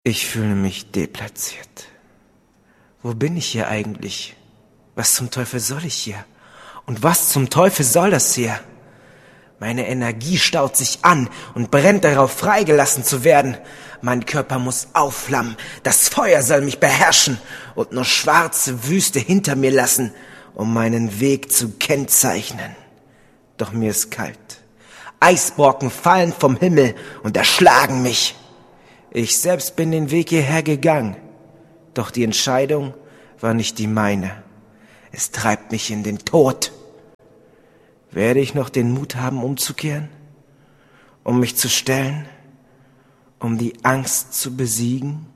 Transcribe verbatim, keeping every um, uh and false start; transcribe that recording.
Ich fühle mich deplatziert. Wo bin ich hier eigentlich? Was zum Teufel soll ich hier? Und was zum Teufel soll das hier? Meine Energie staut sich an und brennt darauf, freigelassen zu werden. Mein Körper muss aufflammen, das Feuer soll mich beherrschen und nur schwarze Wüste hinter mir lassen, um meinen Weg zu kennzeichnen. Doch mir ist kalt. Eisbrocken fallen vom Himmel und erschlagen mich. Ich selbst bin den Weg hierher gegangen, doch die Entscheidung war nicht die meine. Es treibt mich in den Tod. Werde ich noch den Mut haben, umzukehren, um mich zu stellen, um die Angst zu besiegen?